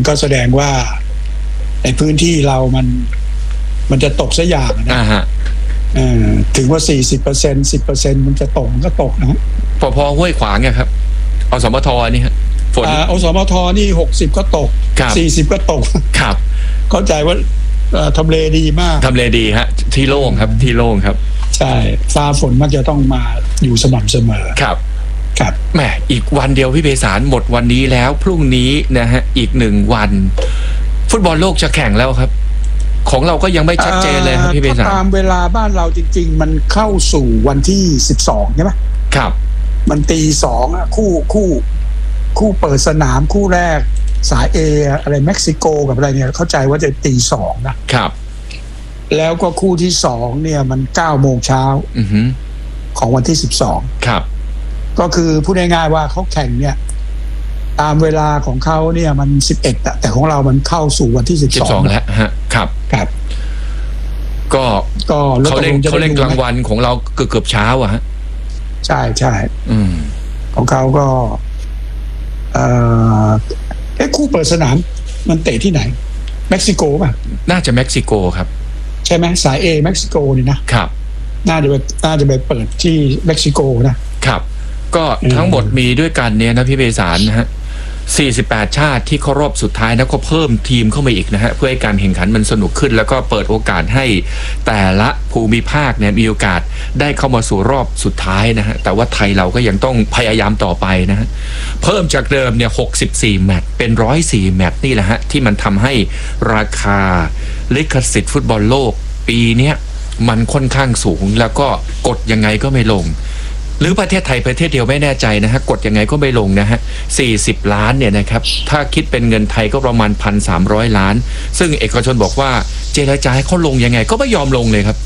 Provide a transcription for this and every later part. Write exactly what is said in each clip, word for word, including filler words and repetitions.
ก็แสดงว่าในพื้นที่เรามันมันจะตกซะอย่างนะอ่าฮะเออถึงว่า สี่สิบเปอร์เซ็นต์ สิบเปอร์เซ็นต์ มันจะตกมันก็ตกนะพอพอห้วยขวางเนี่ยครับอสมทนี่ฮะฝนอ่าอสมทนี่หกสิบก็ตกสี่สิบก็ตกครับเข้าใจว่าทำเลดีมากทำเลดีฮะที่โล่งครับที่โล่งครับใช่ฟ้าฝนมักจะต้องมาอยู่สม่ำเสมอครับครับแหมอีกวันเดียวพี่เบสารหมดวันนี้แล้วพรุ่งนี้นะฮะอีกหนึ่งวันฟุตบอลโลกจะแข่งแล้วครับของเราก็ยังไม่ชัดเจนเลยครับพี่เบสารตามเวลาบ้านเราจริงๆมันเข้าสู่วันที่สิบสองใช่ไหมครับมันตีสองอ่ะคู่คู่คู่เปิดสนามคู่แรกสายเออะไรเม็กซิโกกับอะไรเนี่ยเข้าใจว่าจะตีสองนะครับแล้วก็คู่ที่สองเนี่ยมันเก้าโมงเช้าของวันที่สิบสองครับก็คือพูดง่ายๆว่าเขาแข่งเนี่ยตามเวลาของเขาเนี่ยมันสิบเอ็ดแต่ของเรามันเข้าสู่วันที่สิบสองแล้วฮะครับครับก็ก็เขาเล่นเขาเล่นกลางวันของเราเกือบเกือบเช้าอะฮะใช่ใช่อืมของเขาก็เอ่อเอ๊ะคู่เปิดสนามมันเตะที่ไหนเม็กซิโกป่ะน่าจะเม็กซิโกครับใช่ไหมสายเอเม็กซิโกนี่นะครับน่าจะไปน่าจะไปเปิดที่เม็กซิโกนะครับก็ทั้งหมดมีด้วยกันเนี่ยนะพี่เบสารนะฮะสี่สิบแปดชาติที่เข้ารอบสุดท้ายนะก็เพิ่มทีมเข้ามาอีกนะฮะเพื่อให้การแข่งขันมันสนุกขึ้นแล้วก็เปิดโอกาสให้แต่ละภูมิภาคเนี่ยมีโอกาสได้เข้ามาสู่รอบสุดท้ายนะฮะแต่ว่าไทยเราก็ยังต้องพยายามต่อไปนะฮะเพิ่มจากเดิมเนี่ยหกสิบสี่แมตช์เป็นหนึ่งร้อยสี่แมตช์นี่แหละฮะที่มันทำให้ราคาลิขสิทธิ์ฟุตบอลโลกปีนี้มันค่อนข้างสูงแล้วก็กดยังไงก็ไม่ลงหรือประเทศไทยประเทศเดียวไม่แน่ใจนะฮะกดยังไงก็ไม่ลงนะฮะสี่สิบล้านเนี่ยนะครับถ้าคิดเป็นเงินไทยก็ประมาณ หนึ่งพันสามร้อย ล้านซึ่งเอกชนบอกว่าเจรจาให้เขาลงยังไงก็ไม่ยอมลงเลยครับ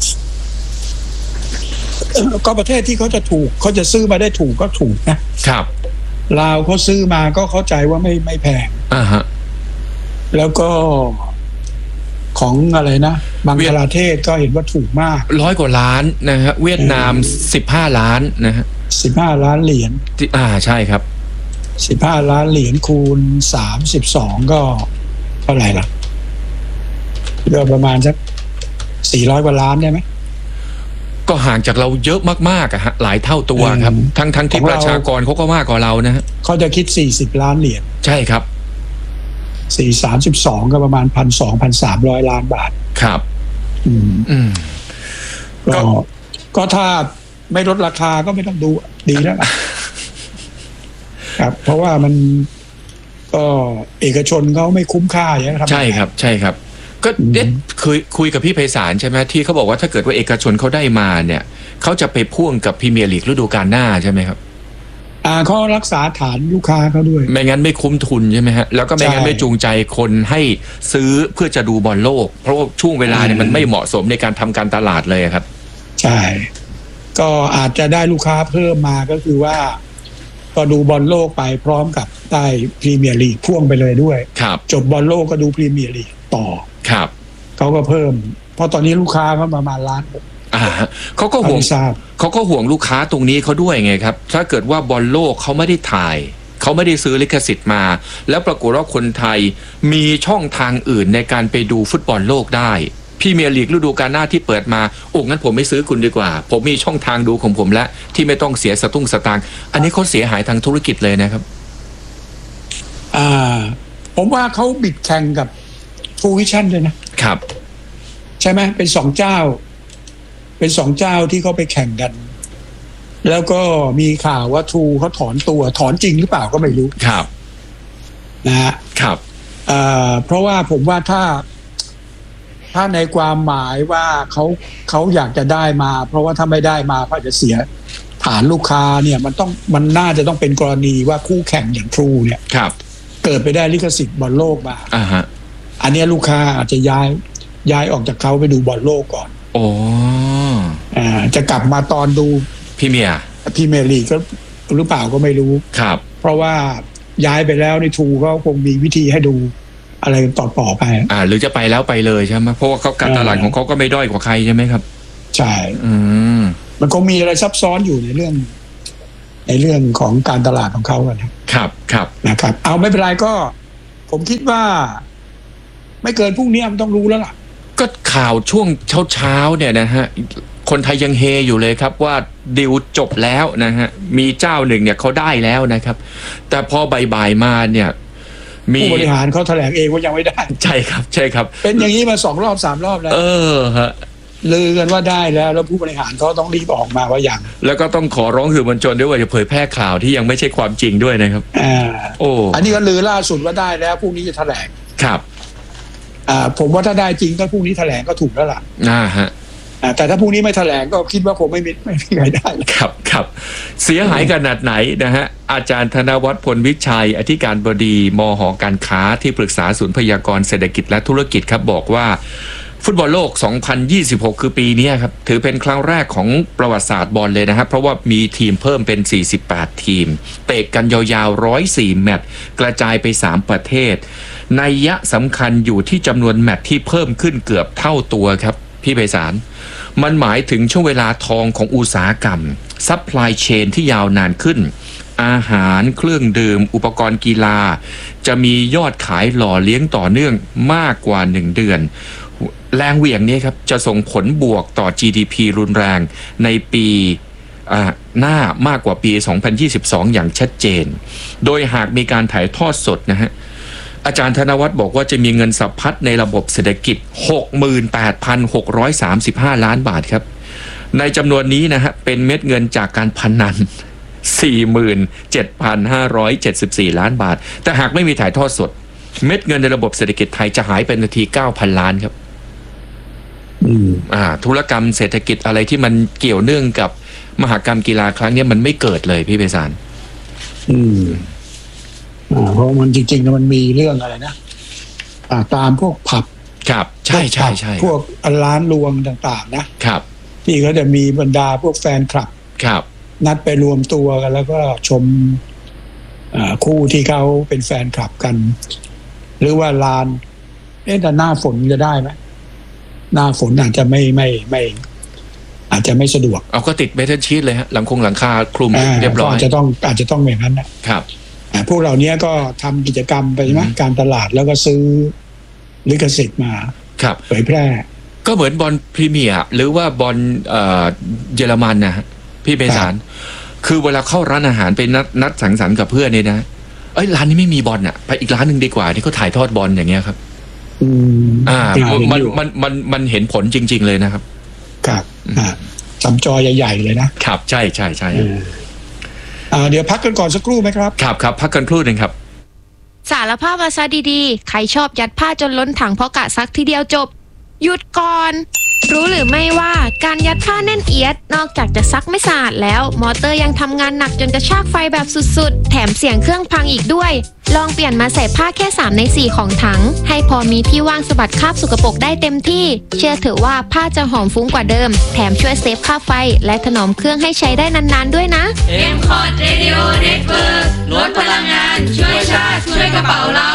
ก็ประเทศที่เขาจะถูกเขาจะซื้อมาได้ถูกก็ถูกนะครับลาวเขาซื้อมาก็เข้าใจว่าไม่ไม่แพงอ่าฮะแล้วก็ของอะไรนะบังคลาเทศก็เห็นว่าถูกมากร้อยกว่าล้านนะฮะเวียดนามสิบห้าล้านนะฮะสิบห้าล้านเหรียญอ่าใช่ครับสิบห้าล้านเหรียญคูณสามสิบสองก็เท่าไหร่ล่ะก็ประมาณสักสี่ร้อยกว่าล้านได้ไหมก็ห่างจากเราเยอะมากๆอะฮะหลายเท่าตัวครับทั้งทั้งที่ประชากรเขาก็มากกว่าเรานะฮะเขาจะคิดสี่สิบล้านเหรียญใช่ครับสี่สามสิบสองก็ประมาณพันสองพันสามร้อยล้านบาทครับอืมอืมก็ก็ถ้าไม่ลดราคาก็ไม่ต้องดูดีแล้วครับเพราะว่ามันก็เอกชนเขาไม่คุ้มค่าอย่างนี้ใช่ครับใช่ครับก็เด็ดคุยคุยกับพี่ไพศาลใช่ไหมที่เขาบอกว่าถ้าเกิดว่าเอกชนเขาได้มาเนี่ยเขาจะไปพ่วงกับพรีเมียร์ลีกฤดูกาลหน้าใช่ไหมครับอ่าเขารักษาฐานลูกค้าเขาด้วยไม่งั้นไม่คุ้มทุนใช่ไหมฮะแล้วก็ไม่งั้นไม่จูงใจคนให้ซื้อเพื่อจะดูบอลโลกเพราะว่าช่วงเวลาเนี่ยมันไม่เหมาะสมในการทำการตลาดเลยครับใช่ก็อาจจะได้ลูกค้าเพิ่มมาก็คือว่าก็ดูบอลโลกไปพร้อมกับได้พรีเมียร์ลีกพ่วงไปเลยด้วยครับจบบอลโลกก็ดูพรีเมียร์ลีกต่อครับเขาก็เพิ่มเพราะตอนนี้ลูกค้าเขาประมาณล้านอ่าเขาก็ห่วงเขาก็ห่วงลูกค้าตรงนี้เขาด้วยไงครับถ้าเกิดว่าบอลโลกเขาไม่ได้ถ่ายเขาไม่ได้ซื้อลิขสิทธิ์มาแล้วปรากฏว่าคนไทยมีช่องทางอื่นในการไปดูฟุตบอลโลกได้พรีเมียร์ลีกฤดูกาลหน้าที่เปิดมาโอ้งั้นผมไม่ซื้อคุณดีกว่าผมมีช่องทางดูของผมแล้วที่ไม่ต้องเสียสตุ้งสตางค์อันนี้เขาเสียหายทางธุรกิจเลยนะครับอ่าผมว่าเขาบิดแข่งกับ True Vision เลยนะครับใช่ไหมเป็นสองเจ้าเป็นสองเจ้าที่เขาไปแข่งกันแล้วก็มีข่าวว่า True เขาถอนตัวถอนจริงหรือเปล่าก็ไม่รู้ครับนะฮะครับเอ่อเพราะว่าผมว่าถ้าถ้าในความหมายว่าเขาเขาอยากจะได้มาเพราะว่าถ้าไม่ได้มาเขาจะเสียฐานลูกค้าเนี่ยมันต้องมันน่าจะต้องเป็นกรณีว่าคู่แข่งอย่าง True เนี่ยครับเกิดไปได้ลิขสิทธิ์บอลโลกมาอ่าฮะอันนี้ลูกค้าอาจจะย้ายย้ายออกจากเขาไปดูบอลโลกก่อนโอ้อ่าจะกลับมาตอนดูพรีเมียร์พรีเมียร์ลีกก็หรือเปล่าก็ไม่รู้ครับเพราะว่าย้ายไปแล้วใน True ก็คงมีวิธีให้ดูอะไรต่อๆไปอ่าหรือจะไปแล้วไปเลยใช่ไหมเพราะว่าเขาการตลาดของเขาก็ไม่ด้อยกว่าใครใช่ไหมครับใช่อืมมันคงมีอะไรซับซ้อนอยู่ในเรื่องในเรื่องของการตลาดของเขากันครับครับนะครับเอาไม่เป็นไรก็ผมคิดว่า ไม่เกินพรุ่งนี้มันต้องรู้แล้วล่ะก็ข่าวช่วงเช้าๆเนี่ยนะฮะคนไทยยังเฮอยู่เลยครับว่าดีลจบแล้วนะฮะมีเจ้าหนึ่งเนี่ยเขาได้แล้วนะครับแต่พอบ่ายๆมาเนี่ยมีผู้บริหารเขาแถลงเองว่ายังไม่ได้ใช่ครับใช่ครับเป็นอย่างนี้มาสองรอบสามรอบแล้วเออฮะลือกันว่าได้แล้วแล้วผู้บริหารเขาต้องรีบออกมาว่าอย่างแล้วก็ต้องขอร้องสื่อมวลชนด้วยว่าจะเผยแพร่ข่าวที่ยังไม่ใช่ความจริงด้วยนะครับอ่าโอ้อันนี้ก็ลือล่าสุดว่าได้แล้วพรุ่งนี้จะแถลงครับอ่าผมว่าถ้าได้จริงก็พรุ่งนี้แถลงก็ถูกแล้วล่ะอ่าฮะแต่ถ้าพรุ่งนี้ไม่แถลงก็คิดว่าคงไม่มีไม่มีใครได้ครับครับเสียหายขนาดไหนนะฮะอาจารย์ธนวัฒน์พลวิชัยอธิการบดีมห.การค้าที่ปรึกษาศูนย์พยากรณ์เศรษฐกิจและธุรกิจครับบอกว่าฟุตบอลโลกสองพันยี่สิบหกคือปีนี้ครับถือเป็นครั้งแรกของประวัติศาสตร์บอลเลยนะครับเพราะว่ามีทีมเพิ่มเป็นสี่สิบแปดทีมเตะกันยาวๆหนึ่งร้อยสี่แมตช์กระจายไปสามประเทศนัยยะสำคัญอยู่ที่จำนวนแมตช์ที่เพิ่มขึ้นเกือบเท่าตัวครับพี่ไพศาลมันหมายถึงช่วงเวลาทองของอุตสาหกรรมซัพพลายเชนที่ยาวนานขึ้นอาหารเครื่องดื่มอุปกรณ์กีฬาจะมียอดขายหล่อเลี้ยงต่อเนื่องมากกว่าหนึ่งเดือนแรงเหวี่ยงนี้ครับจะส่งผลบวกต่อ จี ดี พี รุนแรงในปีหน้ามากกว่าปีสองพันยี่สิบสองอย่างชัดเจนโดยหากมีการถ่ายทอดสดนะฮะอาจารย์ธนวัฒน์บอกว่าจะมีเงินสะพัดในระบบเศรษฐกิจ หกหมื่นแปดพันหกร้อยสามสิบห้า ล้านบาทครับในจำนวนนี้นะฮะเป็นเม็ดเงินจากการพนัน สี่หมื่นเจ็ดพันห้าร้อยเจ็ดสิบสี่ ล้านบาทแต่หากไม่มีถ่ายทอดสดเม็ดเงินในระบบเศรษฐกิจไทยจะหายไปนาที เก้าพัน ล้านครับอืมอ่าธุรกรรมเศรษฐกิจอะไรที่มันเกี่ยวเนื่องกับมหกรรมกีฬาครั้งนี้มันไม่เกิดเลยพี่ไพศาลอืมอ่าเพราะมันจริงๆมันมีเรื่องอะไรนะอ่าตามพวกผับครับใช่ใช่ใช่พวกร้านรวงต่างๆนะครับที่เขาจะมีบรรดาพวกแฟนคลับครับนัดไปรวมตัวกันแล้วก็ชมคู่ที่เขาเป็นแฟนคลับกันหรือว่าลานเอ๊ะแต่หน้าฝนจะได้ไหมหน้าฝนอาจจะไม่ไม่ไม่อาจจะไม่สะดวกเอาก็ติดเมทัลชีทเลยฮะหลังคงหลังคาคลุมเรียบร้อยอาจจะต้องอาจจะต้องอย่างนั้นนะครับพวกเหล่านี้ก็ทำกิจกรรมไปใช่ไหมการตลาดแล้วก็ซื้อลิขสิทธิ์มาครับเผยแพร่ก็เหมือนบอลพรีเมียร์หรือว่าบอลเยอรมันนะพี่ไพศาลคือเวลาเข้าร้านอาหารไปนัดนัดสังสรรค์กับเพื่อนเนี่ยนะเอ้ยร้านนี้ไม่มีบอลอ่ะไปอีกร้านหนึ่งดีกว่าที่เขาถ่ายทอดบอลอย่างเงี้ยครับอืมอ่ามันมันมันมันเห็นผลจริงๆเลยนะครับครับอ่าจำจอใหญ่ๆเลยนะครับใช่ใช่ใช่อ่าเดี๋ยวพักกันก่อนสักครู่ไหมครับครับครับพักกันครู่หนึ่งครับสารภาพมาซะดีๆใครชอบยัดผ้าจนล้นถังเพราะกะซักทีเดียวจบหยุดก่อนรู้หรือไม่ว่าการยัดผ้าแน่นเอียดนอกจากจะซักไม่สะอาดแล้วมอเตอร์ยังทำงานหนักจนกระชากไฟแบบสุดๆแถมเสียงเครื่องพังอีกด้วยลองเปลี่ยนมาใส่ผ้าแค่สามในสี่ของถังให้พอมีที่ว่างสะบัดคราบสกปรกได้เต็มที่เชื่อเถอะว่าผ้าจะหอมฟุ้งกว่าเดิมแถมช่วยเซฟค่าไฟและถนอมเครื่องให้ใช้ได้นานๆด้วยนะเอ็ม คอร์ด Radio Network ลดพลังงานช่วยชาติช่วยกระเป๋าเรา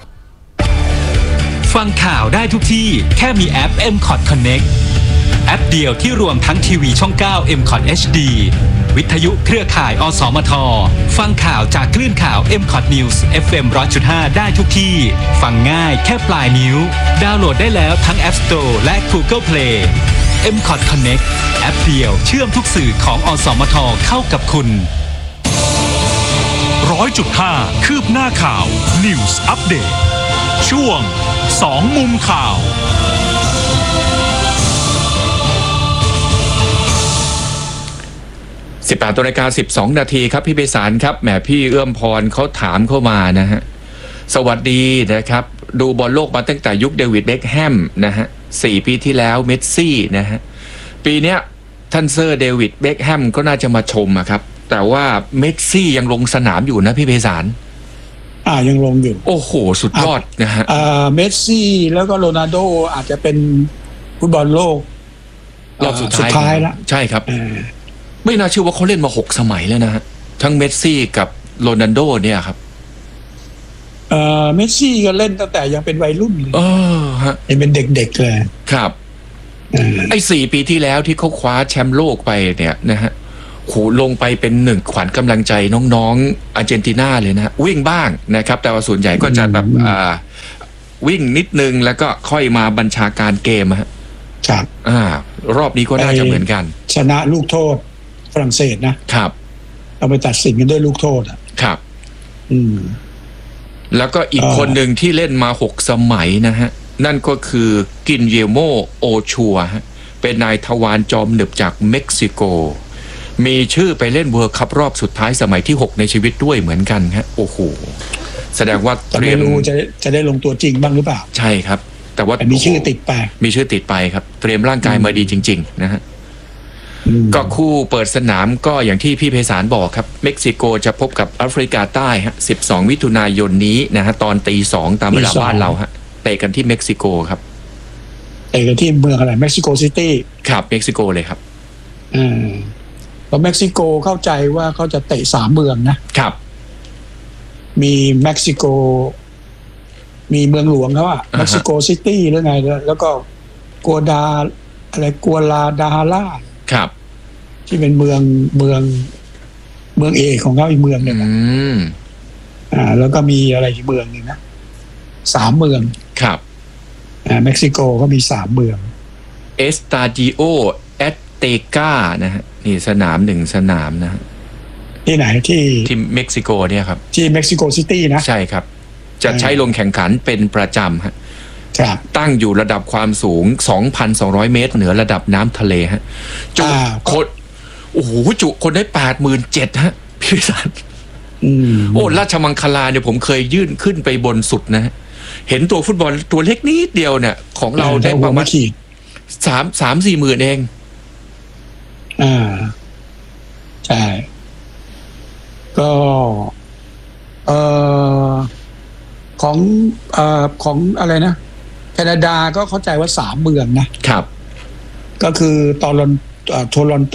ฟังข่าวได้ทุกที่แค่มีแอป เอ็ม คอร์ด Connect แอปเดียวที่รวมทั้งทีวีช่องเก้า เอ็ม คอร์ด เอช ดี วิทยุเครือข่ายอสมทฟังข่าวจากคลื่นข่าว เอ็ม คอร์ด News เอฟ เอ็ม หนึ่งร้อยจุดห้า ได้ทุกที่ฟังง่ายแค่ปลายนิ้วดาวน์โหลดได้แล้วทั้ง App Store และ Google Play เอ็ม คอร์ด Connect แอปเดียวเชื่อมทุกสื่อของอสมทเข้ากับคุณ หนึ่งร้อยจุดห้า คืบหน้าข่าว News Update ช่วงสองมุมข่าวสิบแปดนาฬิกาสิบสองนาทีครับพี่ไพศาลครับแหมพี่เอื้อมพรเขาถามเข้ามานะฮะสวัสดีนะครับดูบอลโลกมาตั้งแต่ยุคเดวิดเบ็คแฮมนะฮะสี่ปีที่แล้วเมสซี่นะฮะปีเนี้ยท่านเซอร์เดวิดเบ็คแฮมก็น่าจะมาชมอะครับแต่ว่าเมสซี่ยังลงสนามอยู่นะพี่ไพศาลอ่ายังลงอยู่โอ้โหสุดยอดนะฮะอ่าเมสซี่แล้วก็โรนัลโดอาจจะเป็นฟุตบอลโลกรอบสุดท้ายแล้วใช่ครับไม่น่าเชื่อว่าเขาเล่นมาหกสมัยแล้วนะฮะทั้งเมสซี่กับโรนัลโดเนี่ยครับเอ่อเมสซี่ก็เล่นตั้งแต่ยังเป็นวัยรุ่นเลยเออฮะยังเป็นเด็กๆเลยครับไอ้สี่ปีที่แล้วที่เขาคว้าแชมป์โลกไปเนี่ยนะฮะโหลงไปเป็นหนึ่งขวัญกำลังใจน้องๆอาร์เจนตินาเลยนะวิ่งบ้างนะครับแต่ว่าส่วนใหญ่ก็จะแบบอ่าวิ่งนิดนึงแล้วก็ค่อยมาบัญชาการเกมฮะครับอ่ารอบนี้ก็น่าจะเหมือนกันชนะลูกโทษฝรั่งเศสนะครับเราไปตัดสินกันด้วยลูกโทษอ่ะครับอืมแล้วก็อีกคนหนึ่งที่เล่นมาหกสมัยนะฮะนั่นก็คือกินเยโมโอชัวฮะเป็นนายทวารจอมหนึบจากเม็กซิโกมีชื่อไปเล่นเวิลด์คัพรอบสุดท้ายสมัยที่หกในชีวิตด้วยเหมือนกันฮะโอ้โหแสดงว่าเตรียมไม่รู้จะจะได้ลงตัวจริงบ้างหรือเปล่าใช่ครับแต่ว่ามีชื่อติดไปมีชื่อติดไปครับเตรียมร่างกายมาดีจริงๆนะฮะก็คู่เปิดสนามก็อย่างที่พี่ไพศาลบอกครับเม็กซิโกจะพบกับแอฟริกาใต้ฮะสิบสองมิถุนายนนี้นะฮะตอนตีสองตามเวลาบ้านเราฮะเตะกันที่เม็กซิโกครับเตะกันที่เมืองอะไรเม็กซิโกซิตี้ครับเม็กซิโกเลยครับอืมเพราะเม็กซิโกเข้าใจว่าเขาจะเตะสามเมืองนะครับมีเม็กซิโกมีเมืองหลวงเขาอะเม็กซิโกซิตี้หรือไงแล้วก็กัวดาอะไรกัวลาดาฮาร่าครับที่เป็นเมืองเมืองเมืองเอกของเขาอีกเมืองหนึ่งอ่าแล้วก็มีอะไรอีกเมืองหนึ่งนะสามเมืองครับอ่าเม็กซิโกก็มีสามเมืองเอสตาดิโอแอตเตกานะฮะนี่สนามหนึ่งสนามนะฮะที่ไหนที่ที่เม็กซิโกเนี่ยครับที่เม็กซิโกซิตี้นะใช่ครับจะใช้ลงแข่งขันเป็นประจำฮะตั้งอยู่ระดับความสูง สองพันสองร้อย เมตรเหนือระดับน้ำทะเลฮะจุคนโอ้โหจุคนได้ แปดหมื่นเจ็ดพัน ฮะพี่สันโอ้ราชมังคลาเนี่ยผมเคยยื่นขึ้นไปบนสุดนะเห็นตัวฟุตบอลตัวเล็กนิดเดียวเนี่ยของเราได้ประมาณสามสามสี่หมื่นเองอ่าใช่ก็เอ่อของเอ่อของอะไรนะแคนาดาก็เข้าใจว่าสามเมืองนะครับก็คือตอนโทรอนโต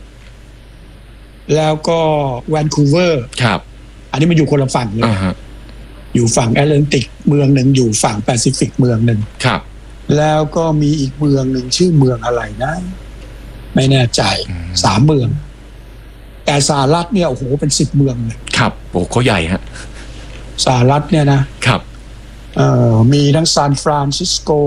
แล้วก็แวนคูเวอร์ครับอันนี้มันอยู่คนละฝั่งเลย uh-huh. อยู่ฝั่งแอตแลนติกเมืองหนึ่งอยู่ฝั่งแปซิฟิกเมืองหนึ่งครับแล้วก็มีอีกเมืองหนึ่งชื่อเมืองอะไรนะไม่แน่ใจสามเมืองแต่สหรัฐเนี่ยโอ้โหเป็นสิบเมืองเลยครับโอ้เขาใหญ่ฮะสหรัฐเนี่ยนะครับเอ่อมีทั้งซานฟรานซิสโก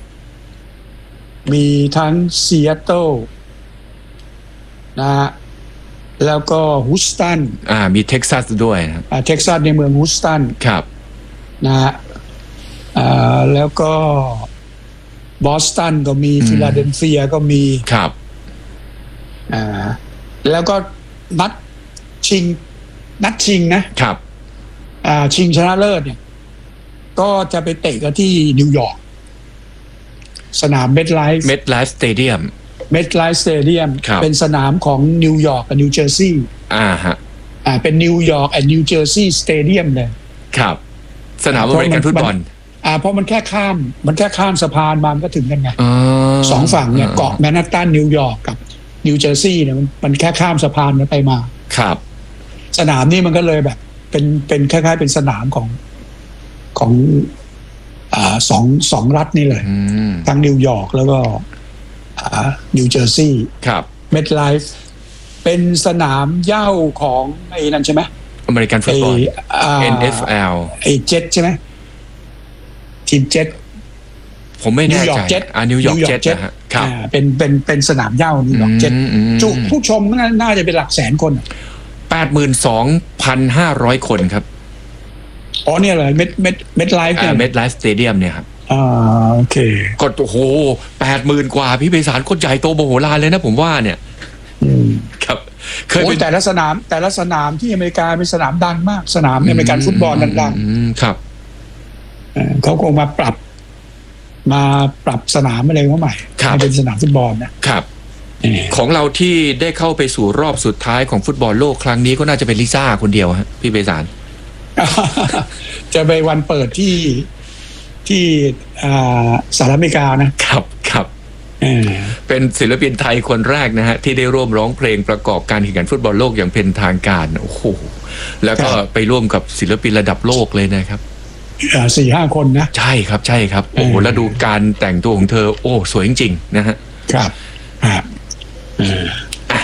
มีทั้งซีแอตเทิลนะฮะแล้วก็ฮูสตันอ่ามีเท็กซัสด้วยนะอ่าเท็กซัสในเมืองฮูสตันครับนะฮะอ่าแล้วก็บอสตันก็มีฟิลาเดลเฟียก็มีครับอ่าแล้วก็นัดชิงนัดชิงนะครับอ่าชิงชนะเลิศเนี่ยก็จะไปเตะกันที่นิวยอร์กสนามเมดไลฟ์เมดไลฟ์สเตเดียมเมดไลฟ์สเตเดียมเป็นสนามของนิวยอร์กกับนิวเจอร์ซีย์อ่าฮะอ่าเป็นนิวยอร์กและนิวเจอร์ซีย์สเตเดียมเลยครับสนามอเมริกันฟุตบอลอ่าเพราะมันแค่ข้ามมันแค่ข้ามสะพานมามันก็ถึงกันไงสองฝั่งเนี่ยเกาะแมนฮัตตันนิวยอร์กกับนิวเจอร์ซีย์เนี่ยมันแค่ข้ามสะพานนั้นไปมาครับสนามนี้มันก็เลยแบบเป็นเป็นคล้ายๆเป็นสนามของของอ่าสองสองรัฐนี่เลยทั้งนิวยอร์กแล้วก็อ่านิวเจอร์ซีย์ครับเมดไลฟ์เป็นสนามเหย้าของไอ้นั่นใช่ไหมอเมริกันฟุตบอล เอ็น เอฟ แอลไอ้เจ็ตใช่ไหมทีมเจ็ตผมไม่แน่ใจอ่านิวยอร์กเจ็ตนะฮะครับเป็นเป็นเป็นสนามเหย้านิวยอร์กเจ็ตจุผู้ชมน่าจะเป็นหลักแสนคนแปดหมื่นสองพันห้าร้อยคนครับอ๋อเนี่ยเลยเม็ดเม็ดเม็ดไลฟ์เนี่ยเม็ดไลฟ์สเตเดียมเนี่ยครับอ่าโอเคก็โอ้โหแปดหมื่นกว่าพี่ไพศาลคนใหญ่โตโมโหลานเลยนะผมว่าเนี่ยครับเคยเป็นแต่ละสนามแต่ละสนามที่อเมริกาเป็นสนามดังมากสนามอเมริกันฟุตบอลดังๆครับเขาคงมาปรับมาปรับสนามอะไรมาใหม่ให้เป็นสนามฟุตบอลนะครับของเราที่ได้เข้าไปสู่รอบสุดท้ายของฟุตบอลโลกครั้งนี้ก็น่าจะเป็นลิซ่าคนเดียวฮะพี่ไพศาลจะไปวันเปิดที่ที่สหรัฐอเมริกานะครับครับเป็นศิลปินไทยคนแรกนะฮะที่ได้ร่วมร้องเพลงประกอบการแข่งขันฟุตบอลโลกอย่างเป็นทางการโอ้โหแล้วก็ไปร่วมกับศิลปินระดับโลกเลยนะครับสี่ห้าคนนะใช่ครับใช่ครับโอ้โหแล้วดูการแต่งตัวของเธอโอ้สวยจริงๆนะฮะครับ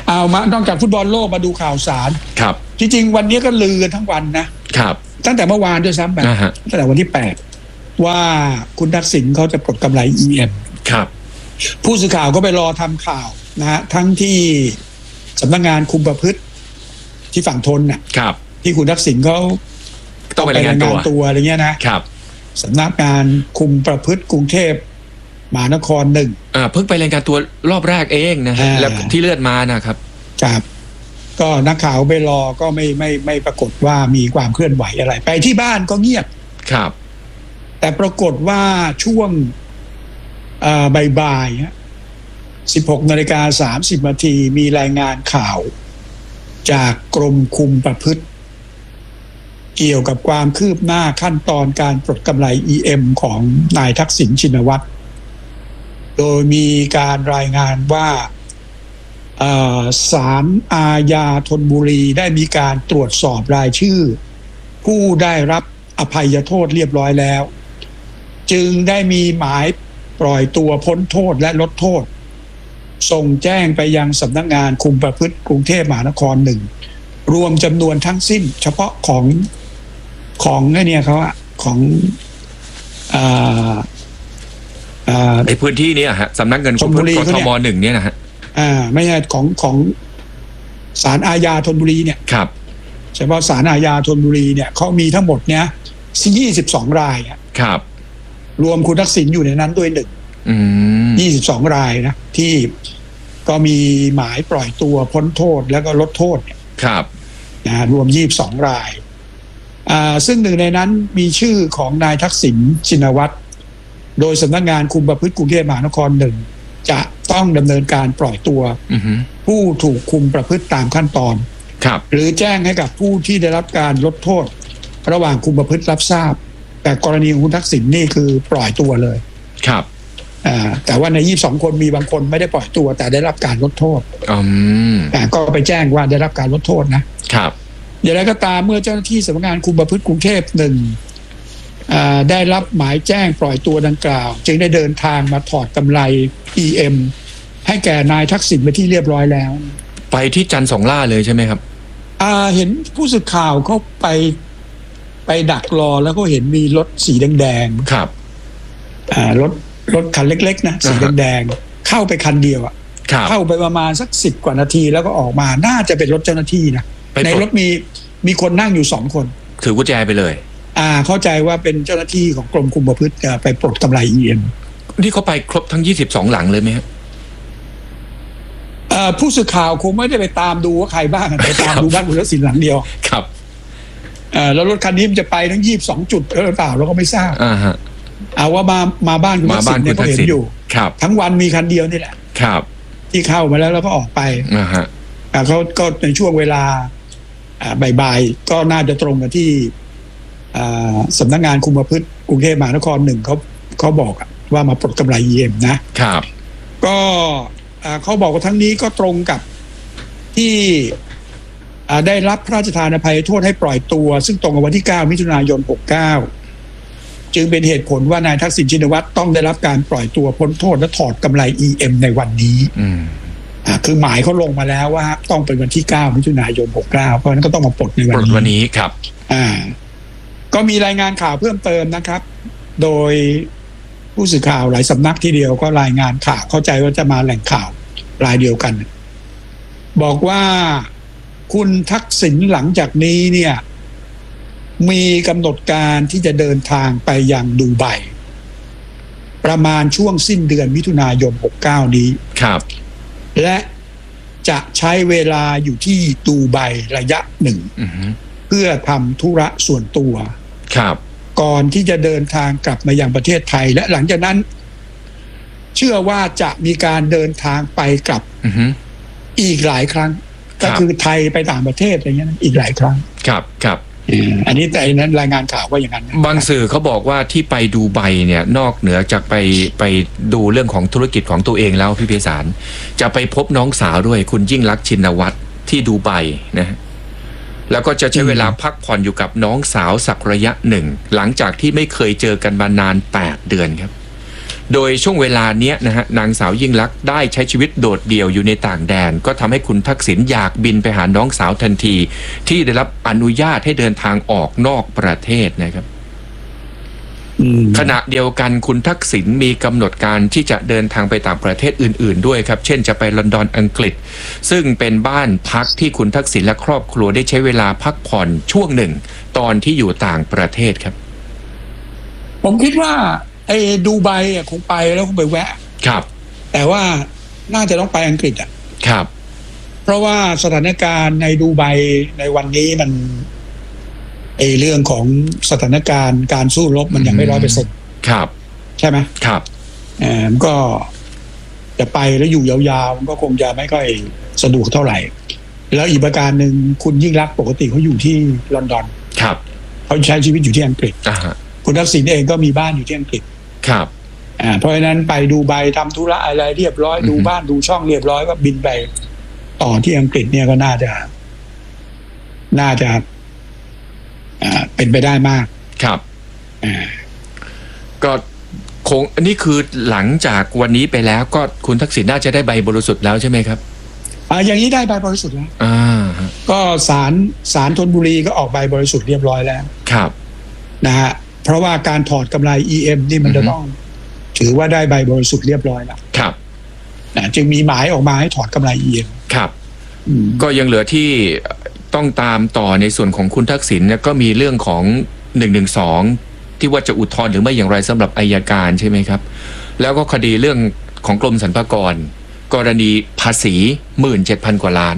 เอามานอกจากฟุตบอลโลกมาดูข่าวสารครับที่จริงวันนี้ก็ลือกันทั้งวันนะครับตั้งแต่เมื่อวานด้วยซ้ำไปตั้งแต่วันที่แปดว่าคุณทักษิณเขาจะปลดกำไร อี เอ็มครับผู้สื่อข่าวก็ไปรอทำข่าวนะฮะทั้งที่สำนักงานคุมประพฤติที่ฝั่งทนน่ะครับที่คุณทักษิณเขาต้องไปรายงานตัวตัวอะไรเงี้ยนะครับสำนักงานคุมประพฤติกรุงเทพมหานครหนึ่งอ่าเพิ่งไปรายงานตัวรอบแรกเองนะฮะแล้วที่เลื่อนมานะครับครับก็นักข่าวไปรอก็ไม่ไม่ไม่ปรากฏว่ามีความเคลื่อนไหวอะไรไปที่บ้านก็เงียบครับแต่ปรากฏว่าช่วงบ่ายๆสิบหกนาฬิกาสามสิบนาทีมีรายงานข่าวจากกรมคุมประพฤติเกี่ยวกับความคืบหน้าขั้นตอนการปลดกำไร อี เอ็ม ของนายทักษิณชินวัตรโดยมีการรายงานว่าศาลอาญาธนบุรีได้มีการตรวจสอบรายชื่อผู้ได้รับอภัยโทษเรียบร้อยแล้วจึงได้มีหมายปล่อยตัวพ้นโทษและลดโทษส่งแจ้งไปยังสำนักงานคุมประพฤติกรุงเทพมหานครหนึ่งรวมจำนวนทั้งสิ้นเฉพาะของของเนี่ยเขาอะของอ่าอ่าในพื้นที่นี้ฮะสำนักเงินคุมประพฤติกทมหนึ่งเนี่ยนะฮะอ่าไม่ใช่ของของศาลอาญาธนบุรีเนี่ยครับเฉพาะศาลอาญาธนบุรีเนี่ยเขามีทั้งหมดเนี้ยยี่สิบสองรายครับรวมคุณทักษิณอยู่ในนั้นด้วยหนึ่งยี่สิบสองรายนะที่ก็มีหมายปล่อยตัวพ้นโทษแล้วก็ลดโทษเนี่ยครับนะรวมยี่สิบสองรายอ่าซึ่งหนึ่งในนั้นมีชื่อของนายทักษิณชินวัตรโดยสำนักงานคุมประพฤติกรุงเทพมหานครหนึ่งจะต้องดำเนินการปล่อยตัวผู้ถูกคุมประพฤติตามขั้นตอนหรือแจ้งให้กับผู้ที่ได้รับการลดโทษระหว่างคุมประพฤติรับทราบแต่กรณีของคุณทักษิณนี่คือปล่อยตัวเลยครับอ่าแต่ว่าในยี่สิบสองคนมีบางคนไม่ได้ปล่อยตัวแต่ได้รับการลดโทษอืมแต่ก็ไปแจ้งว่าได้รับการลดโทษนะครับอย่างไรก็ตามเมื่อเจ้าหน้าที่สำนักงานคุมประพฤติกรุงเทพหนึ่งได้รับหมายแจ้งปล่อยตัวดังกล่าวจึงได้เดินทางมาถอดกำไร อี เอ็ม ให้แก่นายทักษิณไปที่เรียบร้อยแล้วไปที่จันทร์สองล่าเลยใช่ไหมครับอ่าเห็นผู้สื่อข่าวเขาไปไปดักรอแล้วก็เห็นมีรถสีแดงๆครับอ่ารถรถคันเล็กๆนะสีแดงๆเข้าไปคันเดียวอ่ะเข้าไปประมาณสักสิบกว่านาทีแล้วก็ออกมาน่าจะเป็นรถเจ้าหน้าที่นะในรถมีมีคนนั่งอยู่สองคนถือกุญแจไปเลยอ่าเข้าใจว่าเป็นเจ้าหน้าที่ของกรมคุมประพฤติไปปลดกำไร อี เอ็มนี่เขาไปครบทั้งยี่สิบสองหลังเลยไหมครับผู้สื่อข่าวคงไม่ได้ไปตามดูว่าใครบ้างไปตามดูบ้านคุณทักษิณหลังเดียวครับแล้วรถคันนี้มันจะไปทั้งยี่สิบสองจุดหรือเปล่าเราก็ไม่ทราบอ่าฮะเอาว่ามามาบ้านคุณทักษิณเนี่ยก็เห็นอยู่ทั้งวันมีคันเดียวนี่แหละครับที่เข้ามาแล้วแล้วก็ออกไปอ่าฮะเขาก็ในช่วงเวลาบ่ายๆก็น่าจะตรงกับที่สำนักงานคุมประพฤติกรุงเทพมหานครหนึ่งเขาเขาบอกว่ามาปลดกำไร อี เอ็ม นะครับก็เขาบอกว่าทั้งนี้ก็ตรงกับที่ได้รับพระราชทานอภัยโทษให้ปล่อยตัวซึ่งตรงกับวันที่เก้ามิถุนายนหกสิบเก้าจึงเป็นเหตุผลว่านายทักษิณชินวัตรต้องได้รับการปล่อยตัวพ้นโทษและถอดกำไร อี เอ็ม ในวันนี้อ่าคือหมายเขาลงมาแล้วว่าต้องเป็นวันที่เก้ามิถุนายนหกสิบเก้าเพราะฉะนั้นก็ต้องมาปลดในวันนี้ปลดวันนี้ครับอ่าก็มีรายงานข่าวเพิ่มเติมนะครับโดยผู้สื่อข่าวหลายสำนักทีเดียวก็รายงานข่าวเข้าใจว่าจะมาแหล่งข่าวรายเดียวกันบอกว่าคุณทักษิณหลังจากนี้เนี่ยมีกำหนดการที่จะเดินทางไปยังดูไบประมาณช่วงสิ้นเดือนมิถุนายนหกสิบเก้านี้ครับและจะใช้เวลาอยู่ที่ดูไบระยะหนึ่งเพื่อทำธุระส่วนตัวครับก่อนที่จะเดินทางกลับมายังประเทศไทยและหลังจากนั้นเชื่อว่าจะมีการเดินทางไปกลับอีกหลายครั้งก็คือไทยไปต่างประเทศอะไรเงี้ยอีกหลายครั้งครับครับอันนี้แต่นั้นรายงานข่าวว่าอย่างนั้นบางสื่อเขาบอกว่าที่ไปดูไบเนี่ยนอกเหนือจากไปไปดูเรื่องของธุรกิจของตัวเองแล้วพี่ไพศาลจะไปพบน้องสาวด้วยคุณยิ่งลักษณ์ชินวัตรที่ดูไบนะแล้วก็จะใช้เวลาพักผ่อนอยู่กับน้องสาวสักระยะหนึ่งหลังจากที่ไม่เคยเจอกันมานานแปดเดือนครับโดยช่วงเวลาเนี้ยนะฮะนางสาวยิ่งลักษณ์ได้ใช้ชีวิตโดดเดี่ยวอยู่ในต่างแดนก็ทำให้คุณทักษิณอยากบินไปหาน้องสาวทันทีที่ได้รับอนุญาตให้เดินทางออกนอกประเทศนะครับขณะเดียวกันคุณทักษิณมีกำหนดการที่จะเดินทางไปต่างประเทศอื่นๆด้วยครับเช่นจะไปลอนดอนอังกฤษซึ่งเป็นบ้านพักที่คุณทักษิณและครอบครัวได้ใช้เวลาพักผ่อนช่วงหนึ่งตอนที่อยู่ต่างประเทศครับผมคิดว่าไอ้ดูไบอ่ะคงไปแล้วคงไปแวะครับแต่ว่าน่าจะต้องไปอังกฤษอ่ะครับเพราะว่าสถานการณ์ในดูไบในวันนี้มันไอ้เรื่องของสถานการณ์การสู้รบมันยังไม่ร้อยเปอร์เซ็นต์ครับใช่ไหมครับเอ่อก็จะไปแล้วอยู่ยาวๆมันก็คงจะไม่ค่อยสะดวกเท่าไหร่แล้วอีกประการหนึ่งคุณยิ่งรักษณ์ปกติเขาอยู่ที่ลอนดอนครับเขาใช้ชีวิตอยู่ที่อังกฤษอ่าฮะคุณทักษิณเองก็มีบ้านอยู่ที่อังกฤษครับอ่าเพราะฉะนั้นไปดูไบทำธุระอะไรเรียบร้อยดูบ้านดูช่องเรียบร้อยก็บินไปต่อที่อังกฤษเนี่ยก็น่าจะน่าจะอ่าเป็นไปได้มากครับอ่าก็คงอันนี้คือหลังจากวันนี้ไปแล้วก็คุณทักษิณน่าจะได้ใบบริสุทธิ์แล้วใช่ไหมครับอ่าอย่างนี้ได้ใบบริสุทธิ์แล้วอ่าก็ศาลศาลธนบุรีก็ออกใบบริสุทธิ์เรียบร้อยแล้วครับนะฮะเพราะว่าการถอดกำไร อี เอ็ม นี่มันจะต้องถือว่าได้ใบบริสุทธิ์เรียบร้อยแล้วครับนะจึงมีหมายออกมาให้ถอดกำไร อี เอ็มครับก็ยังเหลือที่ต้องตามต่อในส่วนของคุณทักษิณเนี่ยก็มีเรื่องของหนึ่งหนึ่งสองที่ว่าจะอุทธรณ์หรือไม่อย่างไรสำหรับอัยการใช่ไหมครับแล้วก็คดีเรื่องของกรมสรรพากรกรณีภาษีหมื่นเจ็ดพันกว่าล้าน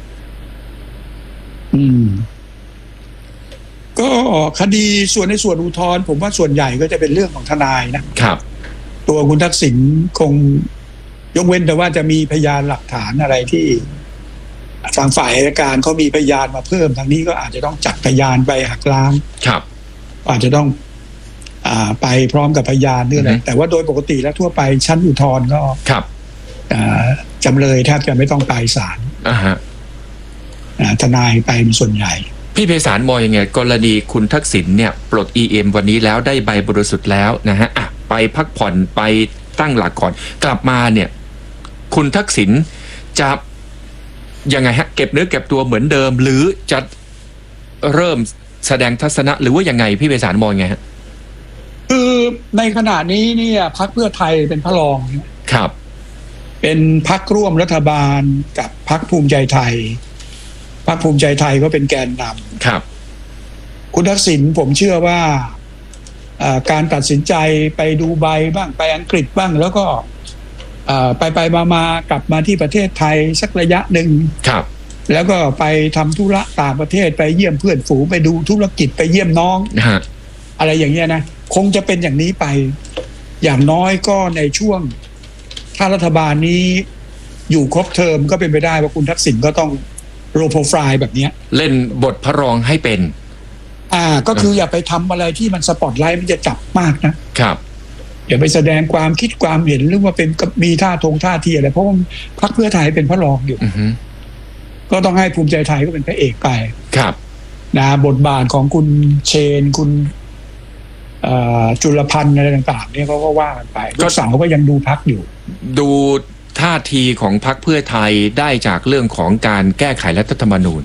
อืมก็คดีส่วนในส่วนอุทธรณ์ผมว่าส่วนใหญ่ก็จะเป็นเรื่องของทนายนะครับตัวคุณทักษิณคงยกเว้นแต่ว่าจะมีพยานหลักฐานอะไรที่ทางฝ่ายอัยการเขามีพยานมาเพิ่มทางนี้ก็อาจจะต้องจัดพยานไปหักล้างครับอาจจะต้องอ่าไปพร้อมกับพยานนี่แหละแต่ว่าโดยปกติแล้วทั่วไปชั้นอุทธรณ์ก็ครับอ่าจำเลยแทบจะไม่ต้องไปศาลอ่าฮะอ่าทนายไปเป็นส่วนใหญ่พี่ไพศาลมองยังไงกรณีคุณทักษิณเนี่ยปลด อี เอ็ม วันนี้แล้วได้ใบบริสุทธิ์แล้วนะฮะอ่ะไปพักผ่อนไปตั้งหลักก่อนกลับมาเนี่ยคุณทักษิณจะยังไงฮะเก็บเนื้อเก็บตัวเหมือนเดิมหรือจะเริ่มแสดงทัศนะหรือว่ายังไงพี่ไพศาลมองไงฮะคือในขณะนี้เนี่ยพรรคเพื่อไทยเป็นพระรองครับเป็นพรรคร่วมรัฐบาลกับพรรคภูมิใจไทยพรรคภูมิใจไทยก็เป็นแกนนำครับคุณทักษิณผมเชื่อว่าการตัดสินใจไปดูไบบ้างไปอังกฤษบ้างแล้วก็ไปไปมามากลับมาที่ประเทศไทยสักระยะหนึ่งครับแล้วก็ไปทำธุระต่างประเทศไปเยี่ยมเพื่อนฝูงไปดูธุรกิจไปเยี่ยมน้องอะไรอย่างเงี้ยนะคงจะเป็นอย่างนี้ไปอย่างน้อยก็ในช่วงถ้ารัฐบาลนี้อยู่ครบเทอมก็เป็นไปได้ว่าคุณทักษิณก็ต้องโลโปรไฟล์แบบนี้เล่นบทพระรองให้เป็นอ่าก็คืออย่าไปทำอะไรที่มันสปอตไลท์มันจะจับมากนะครับอย่าไปแสดงความคิดความเห็นหรือว่าเป็นมีท่าทงท่าทีอะไรเพราะว่าพรรคเพื่อไทยเป็นพระรองอยู่ก็ต้องให้ภูมิใจไทยก็เป็นพระเอกไปครับนะบทบาทของคุณเชนคุณจุลพันธ์อะไรต่างๆเนี่ยเขาก็ว่ากันไปก็สาวก็ยังดูพรรคอยู่ดูท่าทีของพรรคเพื่อไทยได้จากเรื่องของการแก้ไขรัฐธรรมนูญ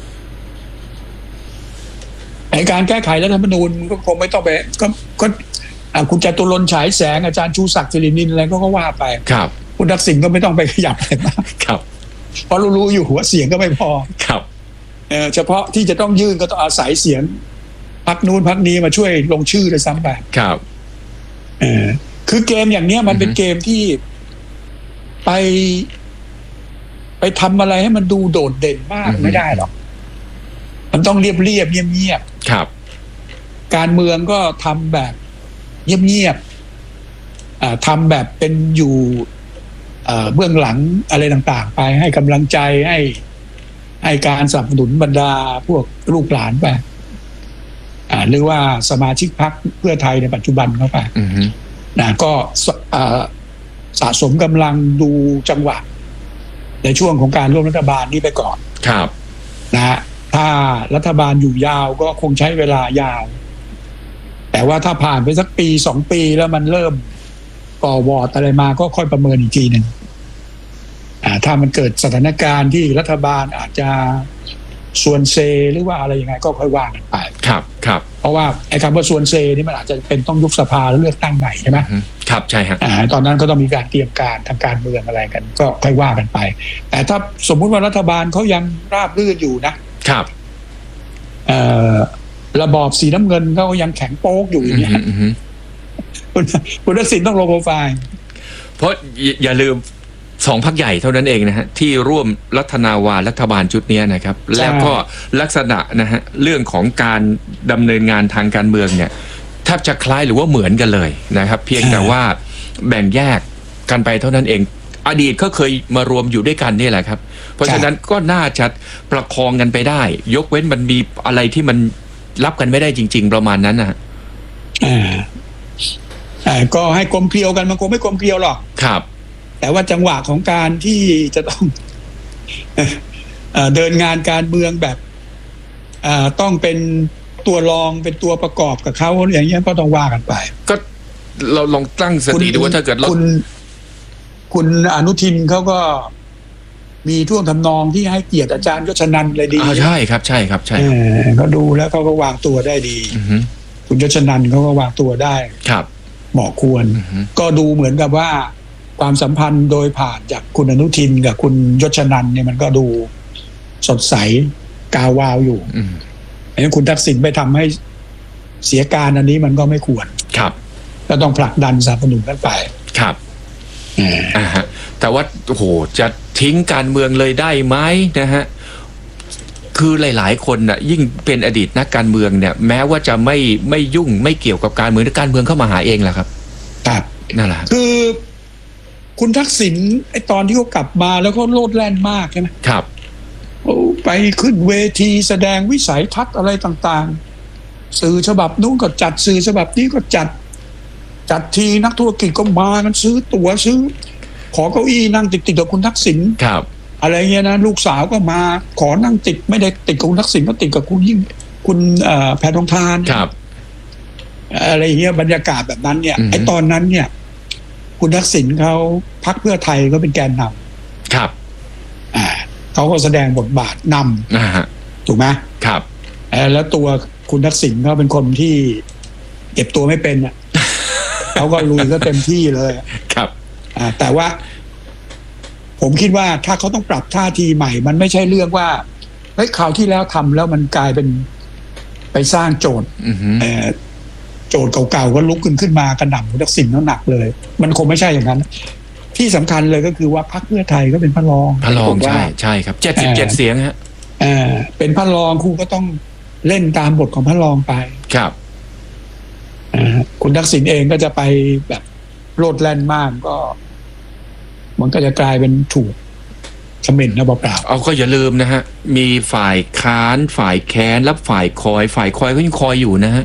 ในการแก้ไขรัฐธรรมนูญก็คงไม่ต้องไปก็ก็คุณจตุรนต์ฉายแสงอาจารย์ชูศักดิ์สิรินินอะไรก็ก็ว่าไปครับคุณทักษิณก็ไม่ต้องไปขยับอะไรมากครับเพราะรู้ๆอยู่หัวเสียงก็ไม่พอครับเออเฉพาะที่จะต้องยื่นก็ต้องอาศัยเสียงพรรคนู้นพรรคนี้มาช่วยลงชื่อเลยซ้ำไปครับเออคือเกมอย่างเนี้ยมันเป็นเกมที่ไปไปทำอะไรให้มันดูโดดเด่นมากไม่ได้หรอกมันต้องเรียบเรียบเงียบเงียบครับการเมืองก็ทำแบบเงียบเงียบอ่าทำแบบเป็นอยู่เบื้องหลังอะไรต่างๆไปให้กำลังใจให้ให้การสนับสนุนบรรดาพวกลูกหลานไปอ่าหรือว่าสมาชิกพรรคเพื่อไทยในปัจจุบันเข้าไปนะก็สะสมกำลังดูจังหวะในช่วงของการร่วมรัฐบาลนี้ไปก่อนครับนะฮะถ้ารัฐบาลอยู่ยาวก็คงใช้เวลายาวแต่ว่าถ้าผ่านไปสักปีสองปีแล้วมันเริ่มก่อวอร์ดอะไรมาก็ค่อยประเมินอีกทีหนึ่งอ่าถ้ามันเกิดสถานการณ์ที่รัฐบาลอาจจะส่วนเซหรือว่าอะไรยังไงก็ค่อยว่ากันไปครับครับเพราะว่าไอ้คำว่าส่วนเซนี่มันอาจจะเป็นต้องยุบสภาแล้วเลือกตั้งใหม่ใช่ไหมครับใช่ครับอ่าตอนนั้นก็ต้องมีการเตรียมการทางการเมืองอะไรกัน ก็ค่อยว่ากันไป แต่ถ้าสมมุติว่ารัฐบาลเขายังราบรื่นอยู่นะครับเอ่อระบอบสีน้ำเงินก็ยังแข็งโป๊กอยู่อย่างเงี้ยคุณคุณทักษิณต้องลงโปรไฟล์เพราะอย่าลืมสองพรรคใหญ่เท่านั้นเองนะฮะที่ร่วมรัฐนาวารัฐบาลชุดนี้นะครับแล้วก็ลักษณะนะฮะเรื่องของการดำเนินงานทางการเมืองเนี่ยแทบจะคล้ายหรือว่าเหมือนกันเลยนะครับเพียงแต่ว่าแบ่งแยกกันไปเท่านั้นเองอดีตก็เคยมารวมอยู่ด้วยกันนี่แหละครับเพราะฉะนั้นก็น่าจะประคองกันไปได้ยกเว้นมันมีอะไรที่มันรับกันไม่ได้จริงๆประมาณนั้นนะอ่าอ่าก็ให้กลมเกลียวกันมันคงไม่กลมเกลียวหรอกครับแต่ว่าจังหวะของการที่จะต้องเดินงานการเมืองแบบต้องเป็นตัวรองเป็นตัวประกอบกับเขาอย่างนี้ก็ต้องว่ากันไปก็เราลองตั้งสติดูว่าถ้าเกิดคุณคุณอนุทินเขาก็มีท่วงทำนองที่ให้เกียรติอาจารย์ยศนันท์เลยดีใช่ครับใช่ครับใช่เขาดูแล้วเขาก็วางตัวได้ดีคุณยศนันท์เขาก็วางตัวได้ครับเหมาะควรก็ดูเหมือนกับว่าความสัมพันธ์โดยผ่านจากคุณอนุทินกับคุณยศนันท์เนี่ยมันก็ดูสดใสกาวาวอยู่เพราะฉะนั้นคุณทักษิณไปทำให้เสียการอันนี้มันก็ไม่ควรครับก็ต้องผลักดันสนับสนุนกันไปครับอ่าฮะแต่ว่าโอ้โหจะทิ้งการเมืองเลยได้ไหมนะฮะคือหลายๆคนน่ะยิ่งเป็นอดีตนักการเมืองเนี่ยแม้ว่าจะไม่ไม่ยุ่งไม่เกี่ยวกับการเมืองแต่การเมืองเข้ามาหาเองแหละครับครับนั่นแหละคือคุณทักษิณไอตอนที่เขากลับมาแล้วเขาโลดแล่นมากใช่ไหมครับไปขึ้นเวทีแสดงวิสัยทัศน์อะไรต่างๆสื่อฉบับนู้นก็จัดสื่อฉบับนี้ก็จัดจัดทีนักธุรกิจก็มากันซื้อตั๋วซื้อขอเก้าอี้นั่งติดติดกับคุณทักษิณครับอะไรเงี้ยนะลูกสาวก็มาขอนั่งติดไม่ได้ติดกับคุณทักษิณก็ติดกับคุณยิ่งคุณแพทองธารครับอะไรเงี้ยบรรยากาศแบบนั้นเนี่ยไอตอนนั้นเนี่ยคุณทักษิณเขาพรรคเพื่อไทยก็เป็นแกนนำครับอ่าเขาก็แสดงบทบาทนำอ่าถูกไหมครับแล้วตัวคุณทักษิณเขาเป็นคนที่เก็บตัวไม่เป็นอ่ะ เขาก็ลุยก็เต็มที่เลยครับอ่าแต่ว่าผมคิดว่าถ้าเขาต้องปรับท่าทีใหม่มันไม่ใช่เรื่องว่าเฮ้ยคราวที่แล้วทำแล้วมันกลายเป็นไปสร้างโจทย์เอ่อโจทย์เก่าๆก็ลุกขึ้นขึ้นมากระหน่ำคุณทักษิณแล้วหนักเลยมันคงไม่ใช่อย่างนั้นที่สำคัญเลยก็คือว่าพรรคเพื่อไทยก็เป็นพระรองพระรองใช่ใช่ครับเจ็ดสิบเจ็ดเสียงฮะอ่าเป็นพระรองคุณก็ต้องเล่นตามบทของพระรองไปครับอ่าคุณทักษิณเองก็จะไปแบบโลดแล่นมากก็มันก็จะกลายเป็นถูกคอมเมนต์นะเปล่าเอาก็อย่าลืมนะฮะมีฝ่ายค้านฝ่ายแค้นและฝ่ายคอยฝ่ายคอยก็ยังคอยอยู่นะฮะ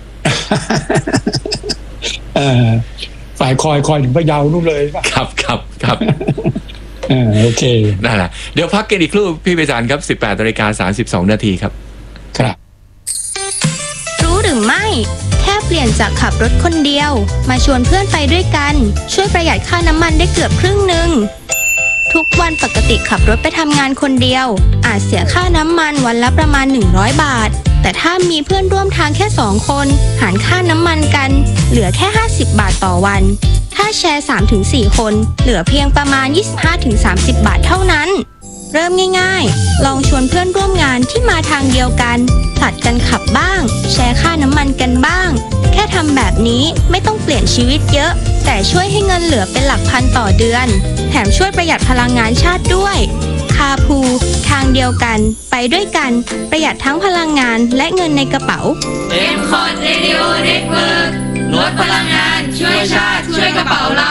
เออฝ่ายคอยคอยถึงพะเยานู่นเลยป่ะครับครับครับเออโอเคนั่นแหละเดี๋ยวพักกันอีกครู่พี่เบญจครับสิบแปดนาฬิกาสามสิบสองนาทีครับครับรู้หรือไม่แค่เปลี่ยนจากขับรถคนเดียวมาชวนเพื่อนไปด้วยกันช่วยประหยัดค่าน้ำมันได้เกือบครึ่งหนึ่งทุกวันปกติขับรถไปทำงานคนเดียวอาจเสียค่าน้ำมันวันละประมาณหนึ่งร้อยบาทแต่ถ้ามีเพื่อนร่วมทางแค่สองคนหารค่าน้ำมันกันเหลือแค่ห้าสิบบาทต่อวันถ้าแชร์ สามถึงสี่ คนเหลือเพียงประมาณ ยี่สิบห้าถึงสามสิบ บาทเท่านั้นเริ่มง่ายๆลองชวนเพื่อนร่วมงานที่มาทางเดียวกันผลัดกันขับบ้างแชร์ค่าน้ำมันกันบ้างแค่ทำแบบนี้ไม่ต้องเปลี่ยนชีวิตเยอะแต่ช่วยให้เงินเหลือเป็นหลักพันต่อเดือนแถมช่วยประหยัดพลังงานชาติด้วยคาพูทางเดียวกันไปด้วยกันประหยัดทั้งพลังงานและเงินในกระเป๋าเอ็ม คอท Radio Network ลดพลังงานช่วยชาติช่วยกระเป๋าเรา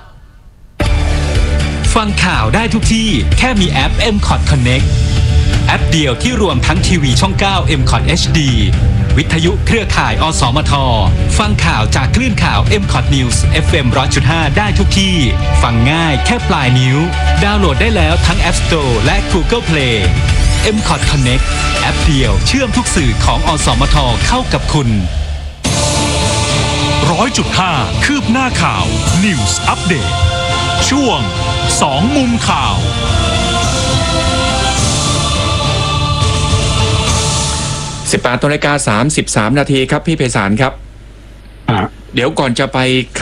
ฟังข่าวได้ทุกที่แค่มีแอป เอ็ม คอท Connect แอปเดียวที่รวมทั้งทีวีช่องเก้า เอ็ม คอท เอช ดี วิทยุเครือข่ายอสมทฟังข่าวจากคลื่นข่าว เอ็ม คอท News เอฟ เอ็ม หนึ่งร้อยจุดห้า ได้ทุกที่ฟังง่ายแค่ปลายนิ้วดาวน์โหลดได้แล้วทั้ง App Store และ Google Play เอ็ม คอท Connect แอปเดียวเชื่อมทุกสื่อของอสมทเข้ากับคุณโรร้อยจุดห้า คืบหน้าข่าว News Update ช่วงสองมุมข่าวสิบแปดนาฬิกาสามสิบสามนาทีครับพี่ไพศาลครับอ่าเดี๋ยวก่อนจะไป